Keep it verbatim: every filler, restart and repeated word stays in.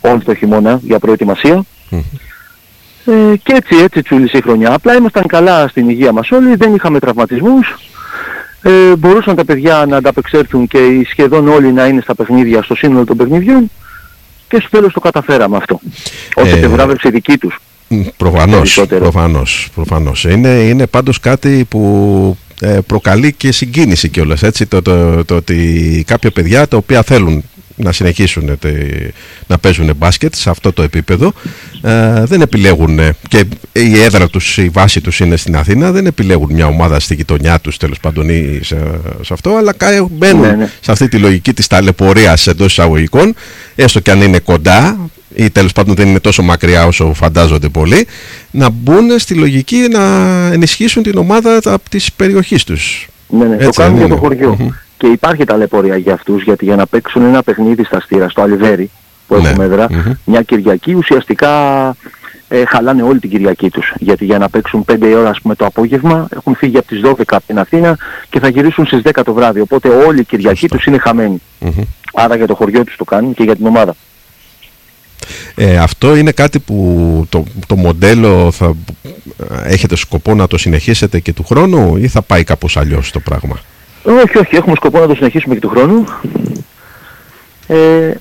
όλο το χειμώνα για προετοιμασία. Mm. Ε, και έτσι έτσι τσούλησε η χρονιά. Απλά ήμασταν καλά στην υγεία μας όλοι, δεν είχαμε τραυματισμούς. Ε, μπορούσαν τα παιδιά να ανταπεξέλθουν και σχεδόν όλοι να είναι στα παιχνίδια, στο σύνολο των παιχνιδιών, και στο τέλος το καταφέραμε αυτό. Όσο και βράβευσε δική τους. Προφανώς, προφανώς, προφανώς. Είναι, είναι πάντως κάτι που ε, προκαλεί και συγκίνηση κιόλας, έτσι, το, το, το, το ότι κάποια παιδιά τα οποία θέλουν να συνεχίσουν τε, να παίζουν μπάσκετ σε αυτό το επίπεδο, ε, δεν επιλέγουν, και η έδρα τους, η βάση τους είναι στην Αθήνα, δεν επιλέγουν μια ομάδα στη γειτονιά τους, τέλος πάντων, ή σε, σε αυτό, αλλά μπαίνουν ναι, ναι. σε αυτή τη λογική της ταλαιπωρίας εντός εισαγωγικών, έστω και αν είναι κοντά ή τέλος πάντων δεν είναι τόσο μακριά όσο φαντάζονται πολλοί, να μπουν στη λογική να ενισχύσουν την ομάδα από της περιοχής τους. Ναι, ναι, έτσι, το κάνουν για το χωριό. Mm-hmm. Και υπάρχει ταλαιπωρία για αυτούς, γιατί για να παίξουν ένα παιχνίδι στα Στήρα, στο Αλιβέρι, που ναι. έχουμε έδρα, mm-hmm. μια Κυριακή, ουσιαστικά ε, χαλάνε όλη την Κυριακή τους. Γιατί για να παίξουν πέντε η ώρα, ας πούμε, το απόγευμα, έχουν φύγει από τις δώδεκα από την Αθήνα και θα γυρίσουν στις δέκα το βράδυ. Οπότε όλη η Κυριακή Σωστό. τους είναι χαμένη. Mm-hmm. Άρα για το χωριό τους το κάνουν και για την ομάδα. Ε, αυτό είναι κάτι που το, το μοντέλο θα έχετε σκοπό να το συνεχίσετε και του χρόνου, ή θα πάει κάπως αλλιώς το πράγμα? Όχι, όχι, έχουμε σκοπό να το συνεχίσουμε και του χρόνου. Ε,